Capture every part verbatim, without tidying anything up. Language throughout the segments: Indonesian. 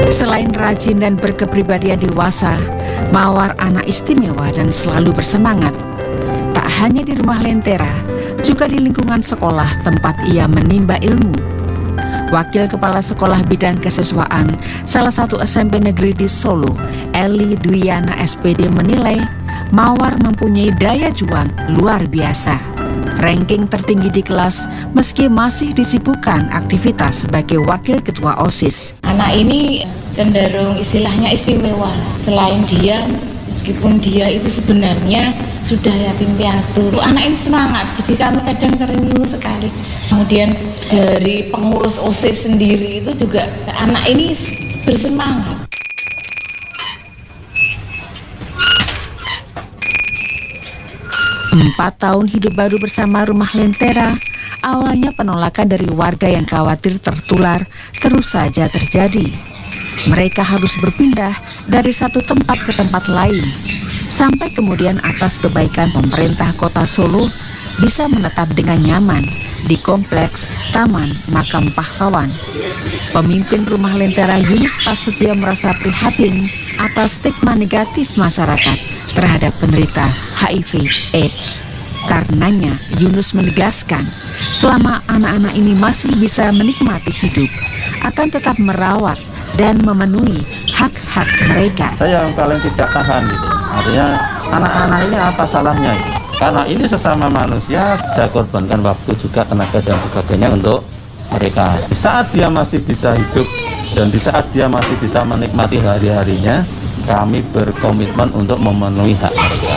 Selain rajin dan berkepribadian dewasa, Mawar anak istimewa dan selalu bersemangat. Tak hanya di rumah Lentera, juga di lingkungan sekolah tempat ia menimba ilmu. Wakil Kepala Sekolah Bidang Kesiswaan salah satu S M P negeri di Solo, Eli Dwiana S P D menilai Mawar mempunyai daya juang luar biasa. Ranking tertinggi di kelas meski masih disibukkan aktivitas sebagai wakil ketua OSIS. Anak ini cenderung istilahnya istimewa. Selain dia, meskipun dia itu sebenarnya sudah yatim piatu, anak ini semangat. Jadi kami kadang terenyuh sekali. Kemudian dari pengurus OSIS sendiri itu juga anak ini bersemangat. Empat tahun hidup baru bersama rumah Lentera, awalnya penolakan dari warga yang khawatir tertular terus saja terjadi. Mereka harus berpindah dari satu tempat ke tempat lain, sampai kemudian atas kebaikan pemerintah kota Solo bisa menetap dengan nyaman di kompleks Taman Makam Pahlawan. Pemimpin rumah Lentera Yunus Prasetyo merasa prihatin atas stigma negatif masyarakat terhadap penderita H I V AIDS. Karenanya Yunus menegaskan selama anak-anak ini masih bisa menikmati hidup, akan tetap merawat dan memenuhi hak-hak mereka. Saya yang paling tidak tahan gitu. Artinya anak-anak ini apa salahnya itu? Karena ini sesama manusia, saya korbankan waktu juga, tenaga dan sebagainya untuk mereka. Di saat dia masih bisa hidup dan di saat dia masih bisa menikmati hari-harinya, kami berkomitmen untuk memenuhi hak mereka.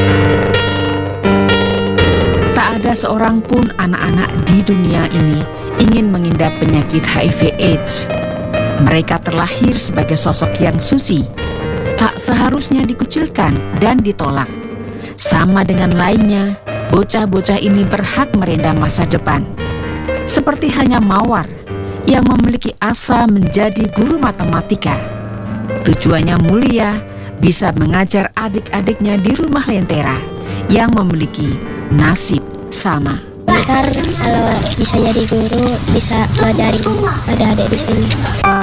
Tak ada seorang pun anak-anak di dunia ini ingin mengidap penyakit H I V AIDS. Mereka terlahir sebagai sosok yang suci, tak seharusnya dikucilkan dan ditolak. Sama dengan lainnya, bocah-bocah ini berhak merendam masa depan. Seperti halnya Mawar yang memiliki asa menjadi guru matematika. Tujuannya mulia, bisa mengajar adik-adiknya di rumah Lentera yang memiliki nasib sama. Ntar kalau bisa jadi guru, bisa ngajarin adik-adik di sini.